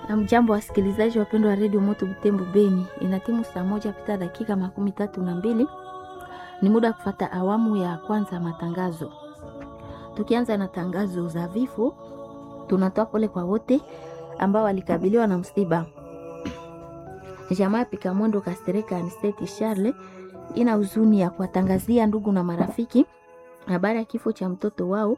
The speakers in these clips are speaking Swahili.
Mjambo wasikilizaji wapendwa wa redio Moto Butembo Beni, inatimu saa moja pita dakika 32. Ni muda kufata awamu ya kwanza matangazo. Tukianza na tangazo za vifo, tunatoa pole kwa wote ambao walikabiliwa na msiba. Jamaa Pika Mwendo Kastereka Aniseti Charles ina huzuni ya kuwatangazia ndugu na marafiki habari ya kifo cha mtoto wao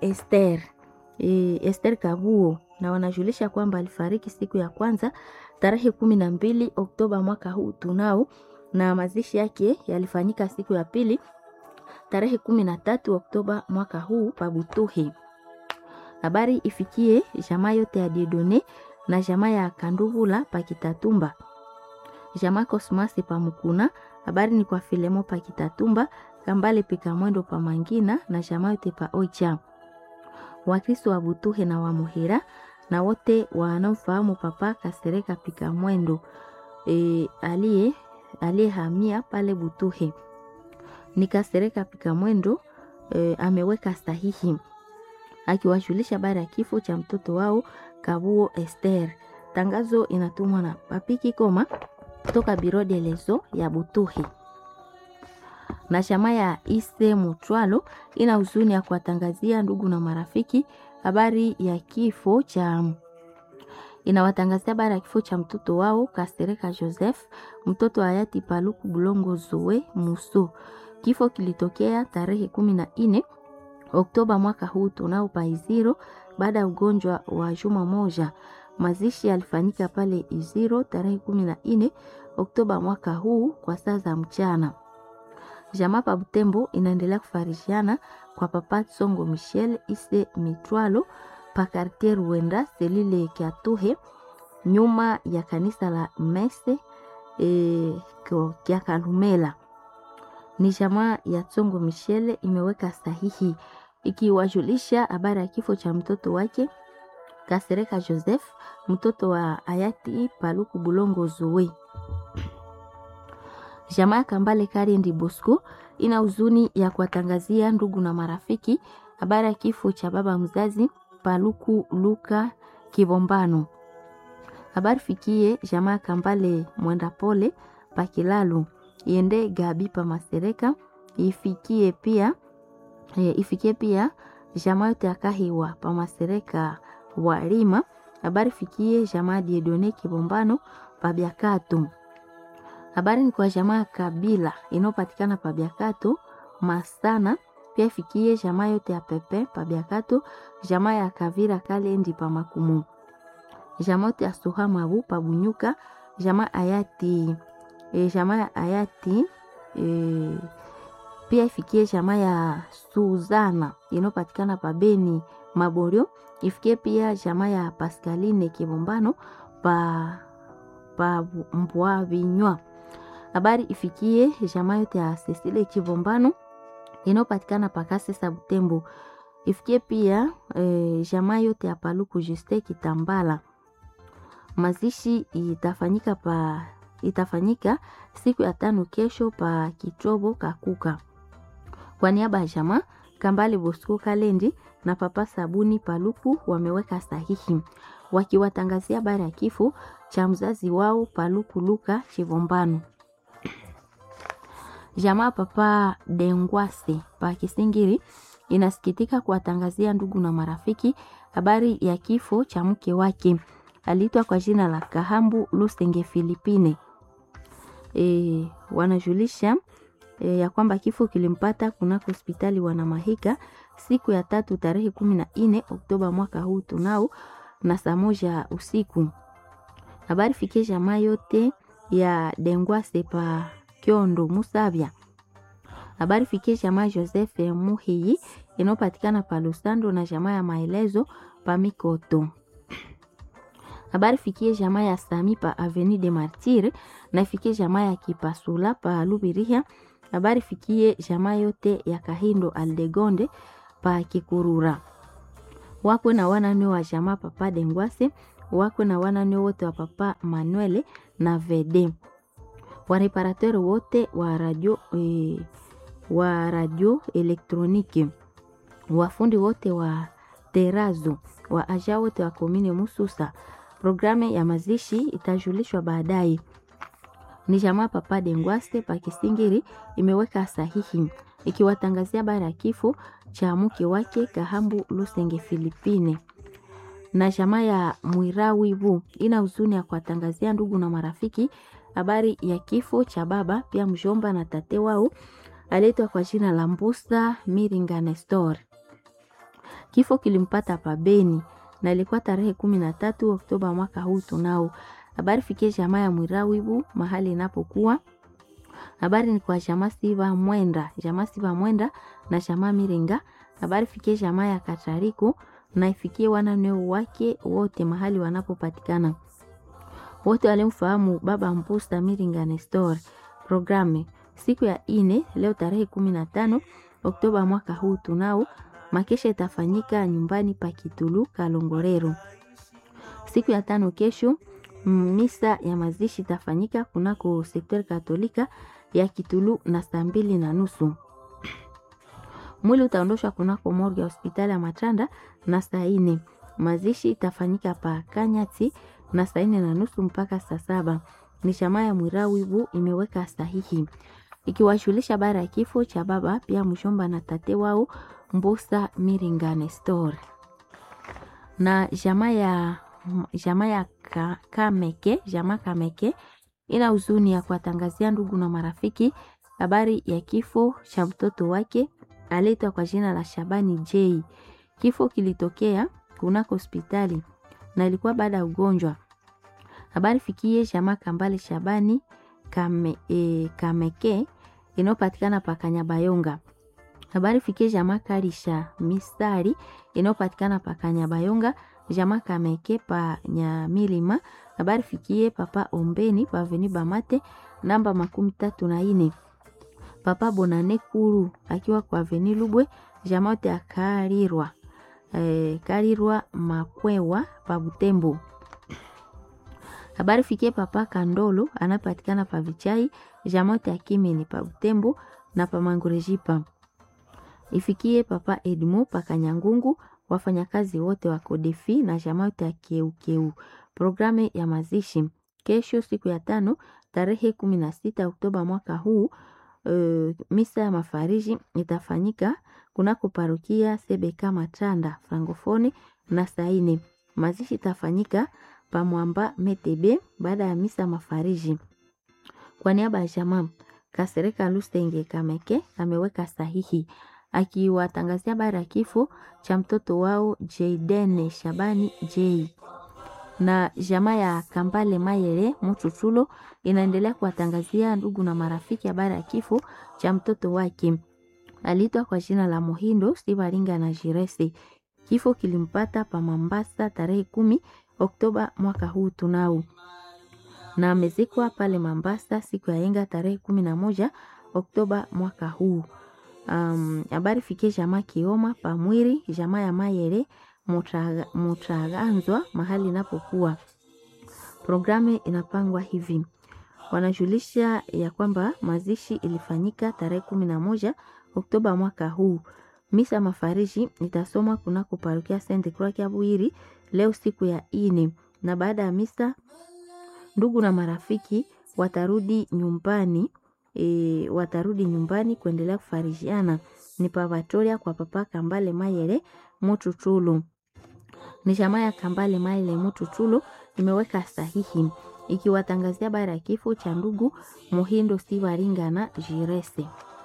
Esther Kabuo, na wanajulisha kwamba alifariki siku ya kwanza tarehe 12 Oktoba mwaka huu tunao, na mazishi yake yalifanyika siku ya pili tarehe 13 Oktoba mwaka huu Pabutuhi. Habari ifikie jamaa yote ya Diedone na jamaa ya Kanduvula Pakitatumba, jamaa Kosmasi Pamukuna. Habari ni kwa Filemo Pakitatumba, Kambale Pika Mwendo Pamangina na jamaa yote pa Oicha, Wakristo wa Butuhe na wa Muhira na wote wanaofahamu Papa Kasereka Pika Mwendo aliyehamia pale Butuhe. Ni Kasereka Pika Mwendo ameweka sahihi akiwajulisha habari ya kifo cha mtoto wao Kabuo Esther. Tangazo inatumwa na Papiki Koma kutoka Biro de Lezo ya Butuhe. Na chama ya Ise Mutwalo ina huzuni ya kuwatangazia ndugu na marafiki habari ya kifo cha mtoto wao Kastereka Joseph, mtoto wa hayati Paluku Bulongo Zoe Muso. Kifo kilitokea tarehe 14 Oktoba mwaka huu tunao Paiziro baada ya ugonjwa wa juma moja. Mazishi yalifanyika pale Iziro tarehe 14 Oktoba mwaka huu kwa saa za mchana. Jamaa pa Butembo inaendelea kufarishiana kwa Papa Tsongo Michel Ise Mitwalo pa quartier Ruenda selile Kiatuhe, nyuma ya kanisa la Mese kia Kalumela. Ni jamaa ya Tsongo Michel imeweka sahihi ikiwajulisha habari ya kifo cha mtoto wake Kasereka Joseph, mtoto wa hayati Paluku Bulongo Zoe. Jamaa Kambale Karindi Bosco ina huzuni ya kuwatangazia ndugu na marafiki habari ya kifo cha baba mzazi Paluku Luka Kibombano. Habari fikie jamaa Kambale Mwenda Pole Pakilalu, iende Gabi pa Masereka, ifikie pia jamaa yote akahiwa pa Masereka Warima. Habari fikie jamaa Diedone Kibombano pa Biakato. Habari ni kwa jamaa Kabila inopatikana pa Biakato Masana, pia ifikie jamaa yote ya Pepe pa Biakato, jamaa ya Kavira Kalendi pa Makumu, jamaa yote ya Suhama Abu pa Bunyuka, jamaa Ayati pia ifikie jamaa ya Suzana inopatikana pa Beni Maborio, ifikie pia jamaa ya Pascaline Kibombano pa Mbwa Vinywa. Habari ifikie jamaa yote ya Cecile Kibombano inopatikana pa Kasesa Butembo, ifikie pia jamaa yote ya Paluku Juste Kitambala. Mazishi itafanyika siku ya 5 kesho pa Kitrobo Kakuka. Kwa niaba ya jamaa Kambale Bosco Kalendi na Papa Sabuni Paluku wameweka sahihi wakiwatangazia habari ya kifo cha mzazi wao Paluku Luka Chivombano. Jamaa Papa Dengwase pa Kisingiri inasikitika kuwatangazia ndugu na marafiki habari ya kifo cha mke wake, aliitwa kwa jina la Kahambu Lusenge Filipine. Wanajulisha ya kwamba kifo kilimpata kunako hospitali Wanamahika siku ya 3 tarehe 14 Oktoba mwaka huu tunao na saa 1 usiku. Habari fikie jamaa yote ya Dengwase pa Kiondo Musabya. Habari fikie jamaa Joseph Muhiyi inopatikana pa Lusando na jamaa ya Maelezo pa Mikoto. Habari fikie jamaa ya Sami pa Avenue de Martyrs na fikie jamaa ya Kipasula pa Lubirihia. Habari fikie jamaa yote ya Kahindo Aldegonde pa Kikurura. Wako na wanane wa jamaa Papa Dengwase, wako na wanane wote wa Papa Manuele na Vede. Wareparateur wote wa radio elektroniki, wafundi wote wa Terazo, wa aja wote wa komine Mususa, Programu ya mazishi itajulishwa baadaye. Ni jamaa Papa Dengwaste pa Kisingiri imeweka sahihi ikiwatangazia habari ya kifo cha mke wake Kahambu Lusenge Filipine. Na jamaa ya Mwirawibu ina huzuni ya kuwatangazia ndugu na marafiki habari ya kifo cha baba pia mjomba na tate wao aletwa kwa jina la Mbusa Miringa Nestor. Kifo kilimpata pa Beni na ilikuwa tarehe 13 Oktoba mwaka huu tunao. Habari fikie jamaa ya Mwirawibu mahali inapokuwa. Habari ni kwa jamaa Siba Mwenda na jamaa Miringa. Habari fikie jamaa ya Katariko na ifikie wananeo wake wote mahali wanapopatikana. Wote walimfahamu baba Mbusa Miringa Nestor. Programe siku ya 4 leo tarehe 15 Oktoba mwaka huu tunao. Makesha itafanyika nyumbani pa Kitulu Kalongorero. Siku ya 5 kesho misa ya mazishi itafanyika kunako sekter Katolika ya Kitulu na saa 2:30. Mwili utaondoshwa kunako morgue ya hospitali ya Matanda na saa 4. Mazishi itafanyika pa Kanyati na saa 4:30 mpaka saa 7. Ni jamaa ya Mwirawibu imeweka sahihi ikiwashulisha habari ya kifo cha baba pia mshomba na tate wao Mbusa Miringa Nestor. Na jamaa ya Kameke ina huzuni ya kuwatangazia ndugu na marafiki habari ya kifo cha mtoto wake aletwa kwa jina la Shabani J. Kifo kilitokea kunako hospitali na ilikuwa baada ya ugonjwa. Habari fikie jamaa Kambale Shabani Kameke inayopatikana pa Kanyabayonga. Habari fikie jamaa Karisha Mistari inayopatikana pa Kanyabayonga, jamaa Kameke pa Nyamilima. Habari fikie papa Ombeni pa Avenue Bamate namba 34. Papa Bonane Kuru akiwa kwa Avenue Lubwe, jamaa yote ya Karirwa Makwewa pa Butembo. Habari fikie papa Kandolo anapatikana pa Vichai, jamaa yote ya Kimeni pa Butembo na pa Mangurejipa. Ifikie papa Edmo pa Kanyangungu, wafanyakazi wote wa Kodefi na jamaa yote ya Keukeu. Programe ya mazishi kesho siku ya 5 tarehe 16 Oktoba mwaka huu. Misa ya mafariji itafanyika kunako parokia Sebeka Matanda Francofone na saa 4. Mazishi itafanyika pa Mwamba Metebe baada ya misa mafariji. Kwa niaba ya jamaa Kasereka Lusenge Kameke ameweka sahihi akiwatangazia habari ya kifo cha mtoto wao Jaden Shabani J. Na jamaa ya Kambale Mayere Mututulo inaendelea kuwatangazia ndugu na marafiki habari ya kifo cha mtoto wake. Aliitwa kwa jina la Muhindo Sibaringa na Jiresi. Kifo kilimpata pa Mambasa tarehe 10 Oktoba mwaka huu tunao. Na amezikwa pale Mambasa siku ya yenga tarehe 11 Oktoba mwaka huu. Habari fikie jamaa Kioma pa Mwiri, jamaa ya Mayere Mutaganzwa mahali inapokuwa. Programu inapangwa hivi. Wanajulisha ya kwamba mazishi ilifanyika tarehe 11 Oktoba mwaka huu. Misa mafariji itasoma kunako parokia Saint Croix Kiabuiri leo siku ya 4. Na baada ya misa ndugu na marafiki watarudi nyumbani kuendelea kufarijiana. Ni pa Vatoria kwa papa Kambale Mayere Mututulo. Ni jamaa ya Kambale Mayere Mututulo imeweka sahihi ikiwatangazia habari ya kifo cha ndugu Muhindo Sibaringa na Jirese.